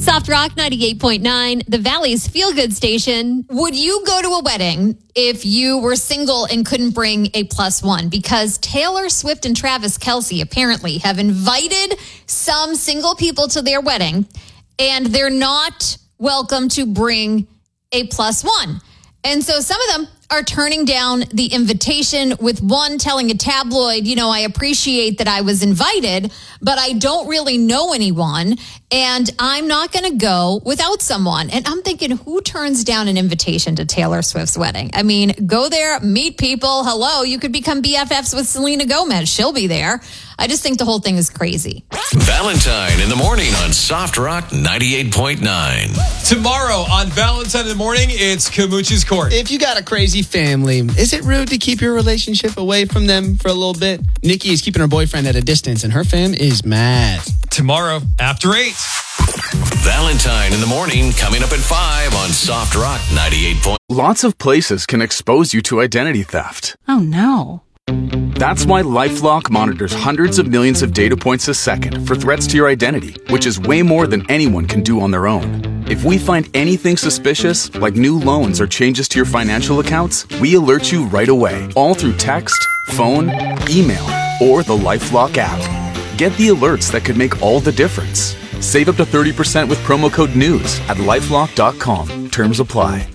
Soft Rock 98.9, the Valley's feel-good station. Would you go to a wedding if you were single and couldn't bring a plus one? Because Taylor Swift and Travis Kelce apparently have invited some single people to their wedding, and they're not welcome to bring a plus one. And so some of them are turning down the invitation, with one telling a tabloid, I appreciate that I was invited, but I don't really know anyone, and I'm not going to go without someone. And I'm thinking, who turns down an invitation to Taylor Swift's wedding? I mean, go there, meet people. Hello, you could become BFFs with Selena Gomez. She'll be there. I just think the whole thing is crazy. Valentine in the morning on Soft Rock 98.9. Tomorrow on Valentine in the morning, it's Kamuch's Court. If you got a crazy family, is it rude to keep your relationship away from them for a little bit? Nikki is keeping her boyfriend at a distance, and her fam is mad. Tomorrow after 8. Valentine in the morning, coming up at 5 on Soft Rock 98. Lots of places can expose you to identity theft. Oh, no. That's why LifeLock monitors hundreds of millions of data points a second for threats to your identity, which is way more than anyone can do on their own. If we find anything suspicious, like new loans or changes to your financial accounts, we alert you right away, all through text, phone, email, or the LifeLock app. Get the alerts that could make all the difference. Save up to 30% with promo code NEWS at LifeLock.com. Terms apply.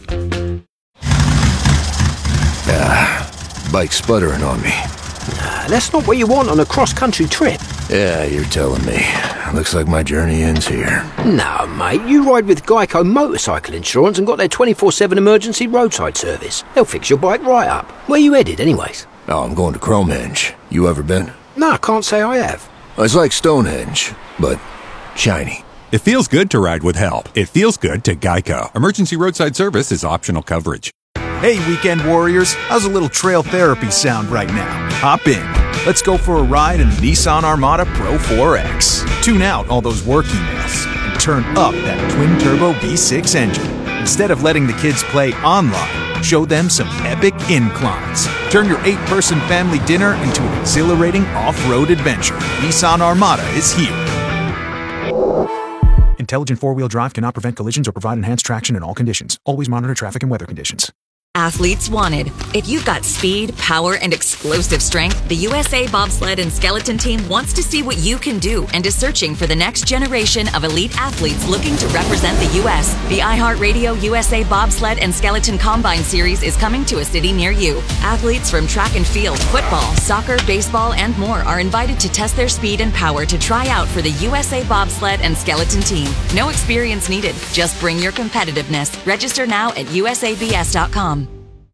Bike sputtering on me. That's not what you want on a cross-country trip. Yeah, you're telling me. Looks like my journey ends here. No, mate, you ride with Geico Motorcycle Insurance and got their 24/7 emergency roadside service. They'll fix your bike right up. Where you headed, anyways? Oh, I'm going to Cromenge. You ever been? No, I can't say I have. It's like Stonehenge, but shiny. It feels good to ride with help. It feels good to Geico. Emergency roadside service is optional coverage. Hey, weekend warriors, how's a little trail therapy sound right now? Hop in. Let's go for a ride in the Nissan Armada Pro 4X. Tune out all those work emails and turn up that twin-turbo V6 engine. Instead of letting the kids play online, show them some epic inclines. Turn your 8-person family dinner into an exhilarating off-road adventure. Nissan Armada is here. Intelligent four-wheel drive cannot prevent collisions or provide enhanced traction in all conditions. Always monitor traffic and weather conditions. Athletes wanted. If you've got speed, power, and explosive strength, the USA Bobsled and Skeleton Team wants to see what you can do and is searching for the next generation of elite athletes looking to represent the U.S. The iHeartRadio USA Bobsled and Skeleton Combine Series is coming to a city near you. Athletes from track and field, football, soccer, baseball, and more are invited to test their speed and power to try out for the USA Bobsled and Skeleton Team. No experience needed. Just bring your competitiveness. Register now at usabs.com.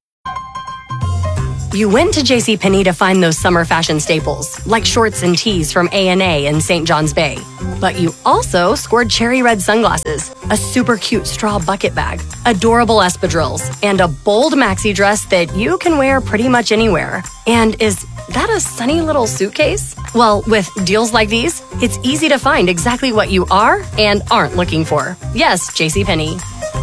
You went to JCPenney to find those summer fashion staples, like shorts and tees from A&A and St. John's Bay. But you also scored cherry red sunglasses, a super cute straw bucket bag, adorable espadrilles, and a bold maxi dress that you can wear pretty much anywhere. And is that a sunny little suitcase? Well, with deals like these, it's easy to find exactly what you are and aren't looking for. Yes, JCPenney.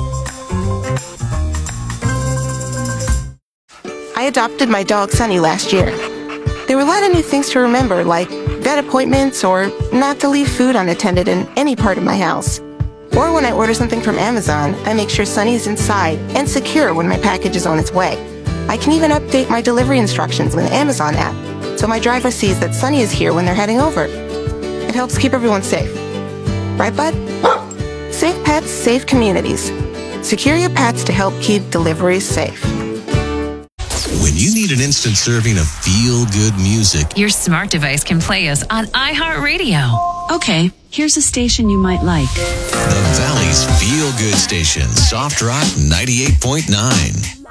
I adopted my dog Sunny last year. There were a lot of new things to remember, like vet appointments or not to leave food unattended in any part of my house. Or when I order something from Amazon, I make sure Sunny is inside and secure when my package is on its way. I can even update my delivery instructions in the Amazon app, so my driver sees that Sunny is here when they're heading over. It helps keep everyone safe. Right, bud? Safe pets, safe communities. Secure your pets to help keep deliveries safe. When you need an instant serving of feel-good music, your smart device can play us on iHeartRadio. Okay, here's a station you might like. The Valley's feel-good station, Soft Rock 98.9.